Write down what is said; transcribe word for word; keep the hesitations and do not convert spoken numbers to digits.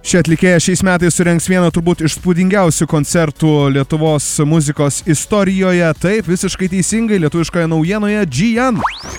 Ši atlikėja šiais metais surengs vieną turbūt išspūdingiausių koncertų Lietuvos muzikos istorijoje. Taip, visiškai teisingai, lietuviškoje naujienoje G N.